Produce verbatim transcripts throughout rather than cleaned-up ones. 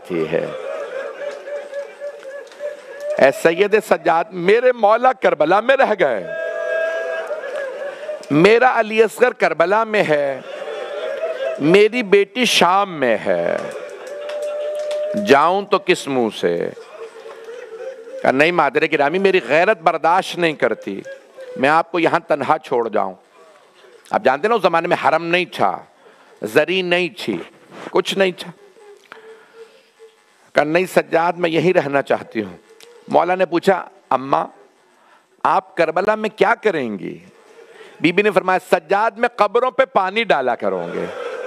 جاتی ہے۔ اے سید سجاد، میرے مولا کربلا میں رہ گئے، میرا علی اصغر کربلا میں ہے، میری بیٹی شام میں ہے، جاؤں تو کس منہ سے؟ کہ نہیں مادر گرامی، میری غیرت برداشت نہیں کرتی، میں آپ کو یہاں تنہا چھوڑ جاؤں۔ آپ جانتے نا اس زمانے میں حرم نہیں تھا، زری نہیں تھی، کچھ نہیں تھا۔ کہ نہیں سجاد، میں یہی رہنا چاہتی ہوں۔ مولا نے پوچھا اماں آپ کربلا میں کیا کریں گی؟ بی بی نے فرمایا سجاد میں قبروں پہ پانی ڈالا کروں گے،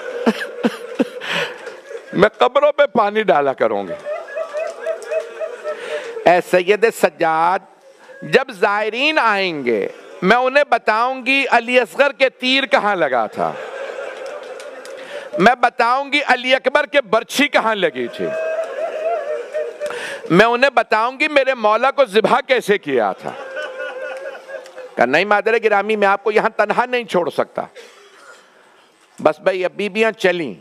میں قبروں پہ پانی ڈالا کروں گے۔ اے سید سجاد، جب زائرین آئیں گے میں انہیں بتاؤں گی علی اصغر کے تیر کہاں لگا تھا، میں بتاؤں گی علی اکبر کے برچھی کہاں لگی تھی، میں انہیں بتاؤں گی میرے مولا کو ذبح کیسے کیا تھا۔ کہ نہیں مادر گرامی، میں آپ کو یہاں تنہا نہیں چھوڑ سکتا۔ بس بھائی اب بیبیاں چلیں،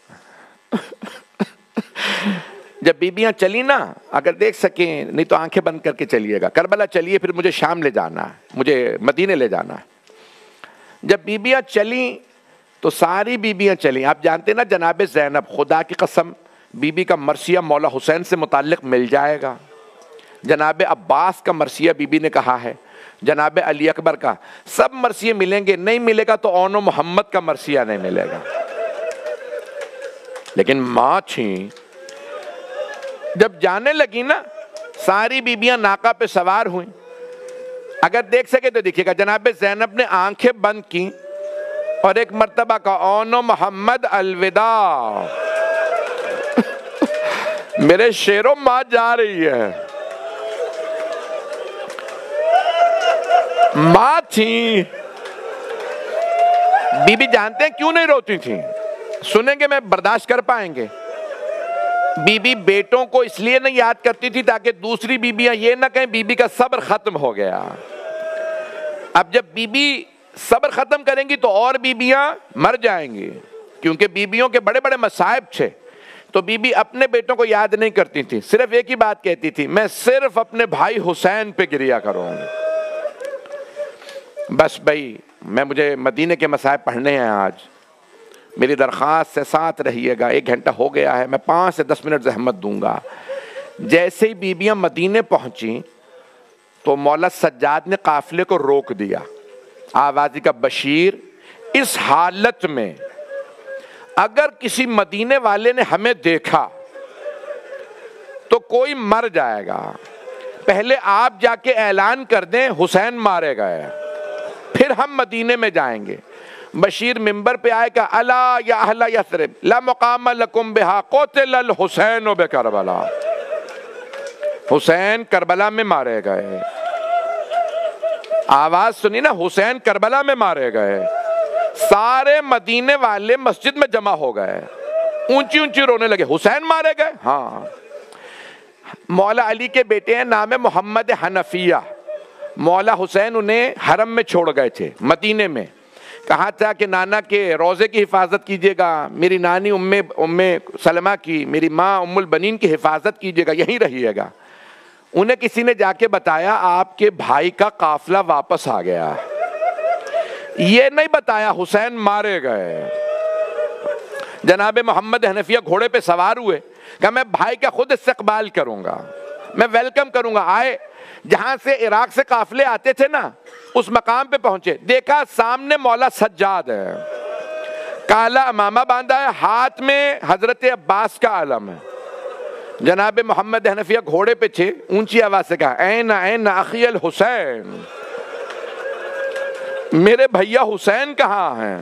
جب بیبیاں چلی نا، اگر دیکھ سکیں نہیں تو آنکھیں بند کر کے چلیے گا، کربلا چلیے، پھر مجھے شام لے جانا ہے، مجھے مدینے لے جانا ہے۔ جب بیبیاں چلیں تو ساری بیبیاں چلیں۔ آپ جانتے نا جناب زینب، خدا کی قسم بی بی کا مرثیہ مولا حسین سے متعلق مل جائے گا، جناب عباس کا مرثیہ بی بی نے کہا ہے، جناب علی اکبر کا، سب مرثیے ملیں گے، نہیں ملے گا تو اون و محمد کا مرثیہ نہیں ملے گا۔ لیکن ماں تھیں، جب جانے لگی نا ساری بیبیاں ناقہ پہ سوار ہوئیں۔ اگر دیکھ سکے تو دیکھیے گا، جناب زینب نے آنکھیں بند کی اور ایک مرتبہ کا اون و محمد الوداع، میرے شیروں ماں جا رہی ہے۔ ماں تھیں، بی بی جانتے ہیں کیوں نہیں روتی تھیں؟ سنیں گے میں برداشت کر پائیں گے۔ بی بی بیٹوں کو اس لیے نہیں یاد کرتی تھی تاکہ دوسری بیبیاں یہ نہ کہیں بی بی کا صبر ختم ہو گیا۔ اب جب بی بی صبر ختم کریں گی تو اور بیبیاں مر جائیں گی، کیونکہ بیبیوں کے بڑے بڑے مصائب تھے۔ تو بی بی اپنے بیٹوں کو یاد نہیں کرتی تھی، صرف ایک ہی بات کہتی تھی، میں صرف اپنے بھائی حسین پہ گریا کروں گی۔ بس بھائی میں مجھے مدینے کے مصائب پڑھنے ہیں آج، میری درخواست سے ساتھ رہیے گا، ایک گھنٹہ ہو گیا ہے، میں پانچ سے دس منٹ زحمت دوں گا۔ جیسے ہی بیبیاں مدینے پہنچیں تو مولا سجاد نے قافلے کو روک دیا، آوازی کا بشیر، اس حالت میں اگر کسی مدینے والے نے ہمیں دیکھا تو کوئی مر جائے گا، پہلے آپ جا کے اعلان کر دیں حسین مارے گئے، پھر ہم مدینے میں جائیں گے۔ بشیر منبر پہ آئے گا، الا یا اہل یثرب لا مقام لکم بہا قتل الحسین بکربلا، حسین کربلا میں مارے گئے۔ آواز سنی نا، حسین کربلا میں مارے گئے۔ سارے مدینے والے مسجد میں جمع ہو گئے، اونچی اونچی رونے لگے، حسین مارے گئے؟ ہاں۔ مولا علی کے بیٹے ہیں، نام ہے محمد حنفیہ، مولا حسین انہیں حرم میں چھوڑ گئے تھے مدینے میں، کہا تھا کہ نانا کے روزے کی حفاظت کیجئے گا، میری نانی ام ام سلمہ کی، میری ماں ام البنین کی حفاظت کیجئے گا، یہیں رہیے گا۔ انہیں کسی نے جا کے بتایا آپ کے بھائی کا قافلہ واپس آ گیا، یہ نہیں بتایا حسین مارے گئے۔ جناب محمد حنفیہ گھوڑے پہ سوار ہوئے، کہ میں بھائی کا خود استقبال کروں گا، میں ویلکم کروں گا۔ آئے جہاں سے عراق سے قافلے آتے تھے نا، اس مقام پہ پہنچے، دیکھا سامنے مولا سجاد ہے، کالا امامہ باندھا ہے، ہاتھ میں حضرت عباس کا علم ہے۔ جناب محمد حنفیہ گھوڑے پہ تھے، اونچی آواز سے کہا، این این اخی الحسین، میرے بھیا حسین کہاں ہیں؟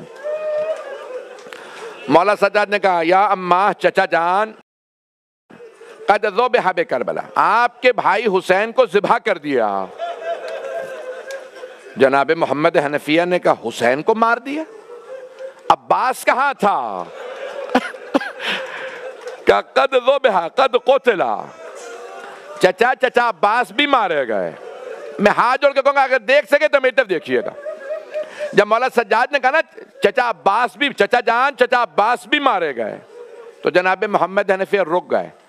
مولا سجاد نے کہا، یا اماں، چچا جان، قد ذبح بکربلا، آپ کے بھائی حسین کو ذبح کر دیا۔ جناب محمد حنفیہ نے کہا، حسین کو مار دیا؟ عباس کہاں تھا؟ کہ قد ذبح قد قتلا، چچا چچا عباس بھی مارے گئے۔ میں ہاتھ جوڑ کے کہوں گا اگر دیکھ سکے تو میری طرف دیکھیے گا۔ جب مولا سجاد نے کہا نا چچا عباس بھی، چچا جان چچا عباس بھی مارے گئے، تو جناب محمد حنفیہ رک گئے۔